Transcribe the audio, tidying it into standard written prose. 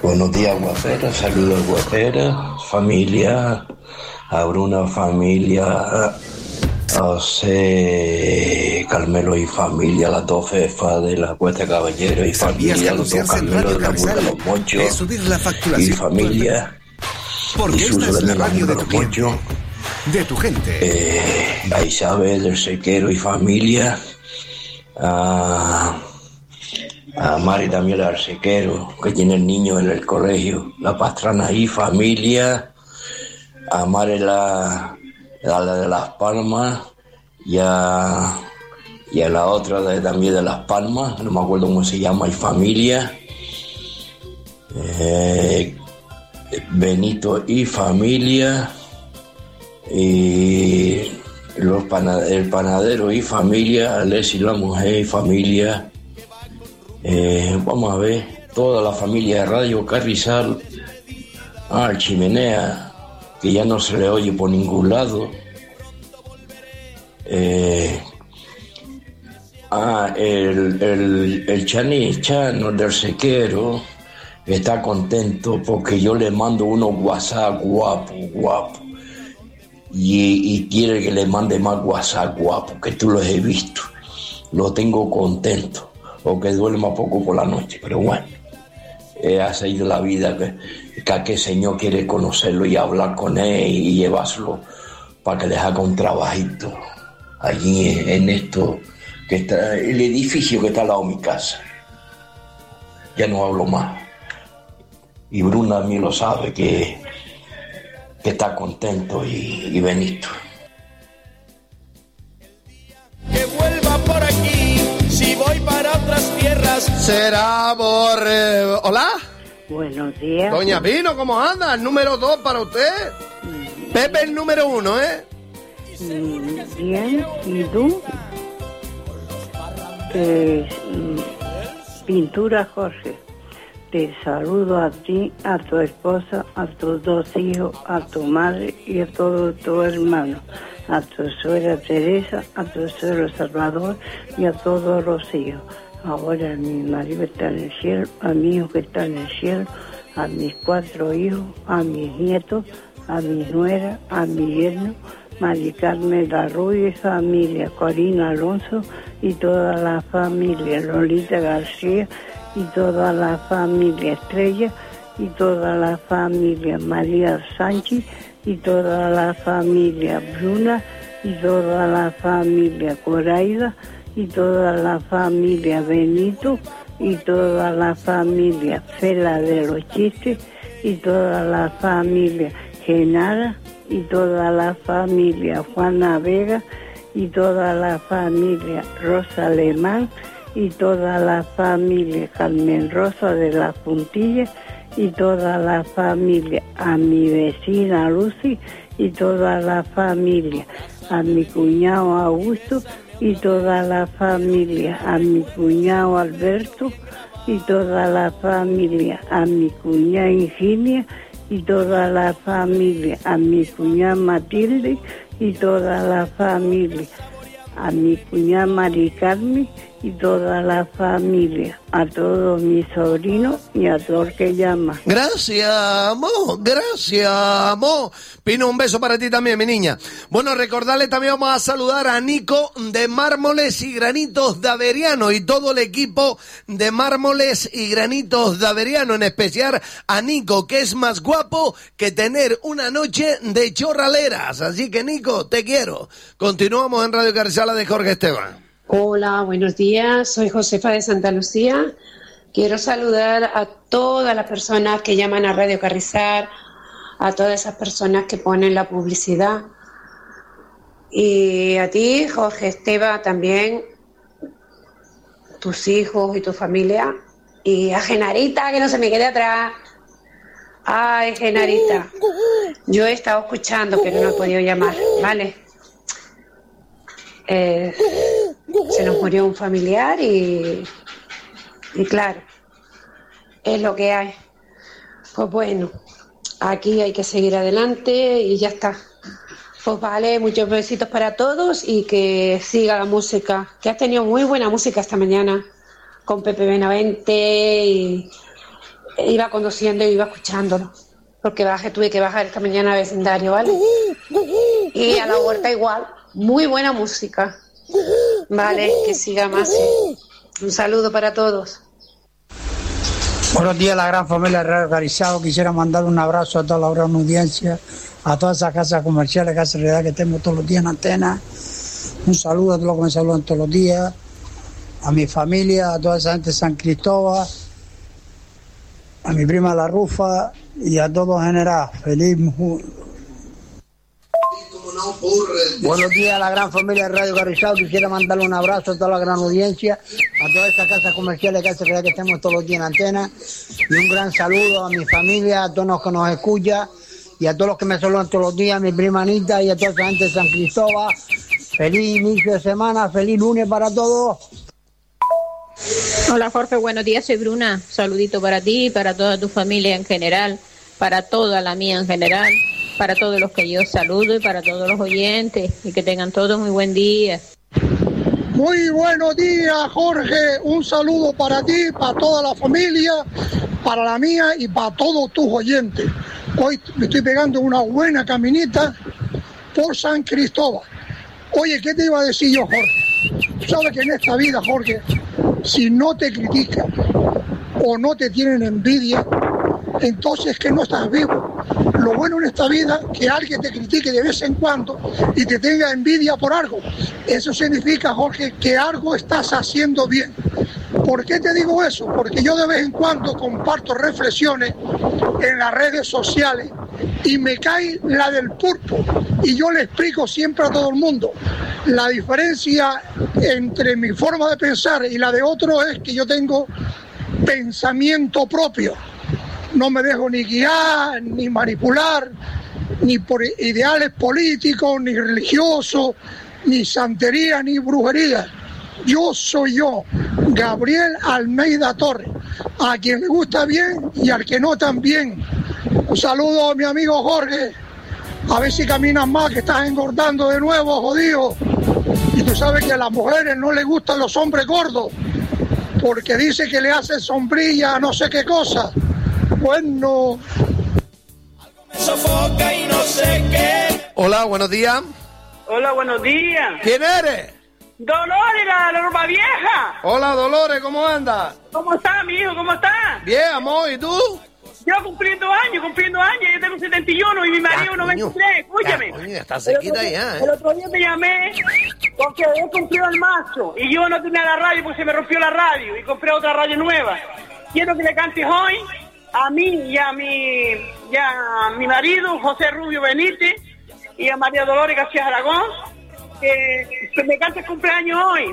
Buenos días, guapera, saludos, guapera, familia, habrá una familia, José Carmelo y familia, las dos fefas de la Cuesta Caballero y familia, los dos Carmelos de la Burga de los Monchos y familia, porque esta es la radio de los tu Monchos, de tu gente. a Isabel del Sequero y familia, a Mari también del Sequero, que tiene el niño en el colegio, la Pastrana y familia, a Mari la de Las Palmas y a la otra también de Las Palmas, no me acuerdo cómo se llama, y familia, Benito y familia, y el panadero y familia, Alessi la mujer y familia, vamos a ver, toda la familia de Radio Carrizal, al Chimenea, que ya no se le oye por ningún lado, el Chano del Sequero está contento porque yo le mando unos WhatsApp guapo y quiere que le mande más WhatsApp guapo, que tú los he visto, lo tengo contento, porque duerma poco por la noche, pero bueno, ha sido la vida que aquel señor quiere conocerlo y hablar con él y llevárselo para que les haga un trabajito allí en esto, que está el edificio que está al lado de mi casa. Ya no hablo más. Y Bruna a mí lo sabe, que está contento y Benito. Que vuelva por aquí, si voy para otras tierras. Será por... ¿Hola? Buenos días. Doña Pino, ¿cómo anda? El número 2 para usted. Pepe el número 1, ¿eh? Bien, ¿y tú? Pintura Jorge. Te saludo a ti, a tu esposa, a tus dos hijos, a tu madre y a todos tus hermanos, a tu suegra Teresa, a tu suegro Salvador y a todos los hijos. Ahora mi marido está en el cielo, a mi hijo que está en el cielo, a mis 4 hijos, a mis nietos, a mi nuera, a mi yerno, Mari Carmen La Rubia y familia, Corina Alonso y toda la familia, Lolita García y toda la familia Estrella y toda la familia María Sánchez y toda la familia Bruna y toda la familia Coraida y toda la familia Benito y toda la familia Fela de los Chistes y toda la familia Genara y toda la familia Juana Vega y toda la familia Rosa Alemán y toda la familia Carmen Rosa de las Puntillas y toda la familia a mi vecina Lucy y toda la familia a mi cuñado Augusto y toda la familia a mi cuñado Alberto y toda la familia a mi cuñada Ingenia y toda la familia a mi cuñada Matilde y toda la familia a mi cuñada Mari Carmen y toda la familia, a todos mis sobrinos y a todo el que llama. Gracias, amor, gracias, amor. Pino, un beso para ti también, mi niña. Bueno, recordarle también, vamos a saludar a Nico de Mármoles y Granitos de Averiano y todo el equipo de Mármoles y Granitos de Averiano, en especial a Nico, que es más guapo que tener una noche de chorraleras. Así que, Nico, te quiero. Continuamos en Radio Carrizal de Jorge Esteban. Hola, buenos días. Soy Josefa de Santa Lucía. Quiero saludar a todas las personas que llaman a Radio Carrizal, a todas esas personas que ponen la publicidad. Y a ti, Jorge Esteban, también, tus hijos y tu familia. Y a Genarita, que no se me quede atrás. Ay, Genarita. Yo he estado escuchando, pero no he podido llamar, ¿vale? Se nos murió un familiar y claro, es lo que hay. Pues bueno, aquí hay que seguir adelante y ya está. Pues vale, muchos besitos para todos y que siga la música, que has tenido muy buena música esta mañana con Pepe Benavente y iba conduciendo y iba escuchándolo, porque tuve que bajar esta mañana al vecindario, ¿vale? Y a la huerta igual, muy buena música. Vale, que siga más. Un saludo para todos. Buenos días, la gran familia de Radio Carizado. Quisiera mandar un abrazo a toda la gran audiencia, a todas esas casas comerciales, casas de realidad que tenemos todos los días en antena. Un saludo a todos los que me saludan todos los días, a mi familia, a toda esa gente de San Cristóbal, a mi prima La Rufa y a todos en general. Feliz. Buenos días a la gran familia de Radio Carrizal. Quisiera mandarle un abrazo a toda la gran audiencia, a todas estas casas comerciales, casas que tenemos todos los días en antena, y un gran saludo a mi familia, a todos los que nos escuchan y a todos los que me saludan todos los días, a mi prima Anita y a toda esa gente de San Cristóbal. Feliz inicio de semana, feliz lunes para todos. Hola Jorge, buenos días, soy Bruna. Saludito para ti y para toda tu familia en general, para toda la mía en general, para todos los que yo saludo y para todos los oyentes, y que tengan todos muy buen día. Muy buenos días, Jorge. Un saludo para ti, para toda la familia, para la mía y para todos tus oyentes. Hoy me estoy pegando una buena caminita por San Cristóbal. Oye, ¿qué te iba a decir yo, Jorge? Tú sabes que en esta vida, Jorge, si no te critican o no te tienen envidia, entonces que no estás vivo. Lo bueno en esta vida es que alguien te critique de vez en cuando y te tenga envidia por algo. Eso significa, Jorge, que algo estás haciendo bien. ¿Por qué te digo eso? Porque yo de vez en cuando comparto reflexiones en las redes sociales y me cae la del pulpo. Y yo le explico siempre a todo el mundo. La diferencia entre mi forma de pensar y la de otro es que yo tengo pensamiento propio. No me dejo ni guiar, ni manipular, ni por ideales políticos, ni religiosos, ni santería, ni brujería. Yo soy yo, Gabriel Almeida Torres, a quien le gusta bien y al que no también. Un saludo a mi amigo Jorge, a ver si caminas más, que estás engordando de nuevo, jodido. Y tú sabes que a las mujeres no les gustan los hombres gordos, porque dice que le hacen sombrilla a no sé qué cosa. Bueno. Algo me sofoca y no sé qué. Hola, buenos días. Hola, buenos días. ¿Quién eres? Dolores, la ropa vieja. Hola, Dolores, ¿cómo andas? ¿Cómo estás, mi hijo? ¿Cómo estás? Bien, amor, ¿y tú? Yo cumpliendo años, yo tengo 71 y mi marido 93, escúchame. Coño, está cerquita ya, El otro día te llamé porque he cumplido el macho y yo no tenía la radio porque se me rompió la radio y compré otra radio nueva. Quiero que le cantes hoy a mí y a mi marido, José Rubio Benítez, y a María Dolores García Aragón, que me cante el cumpleaños hoy.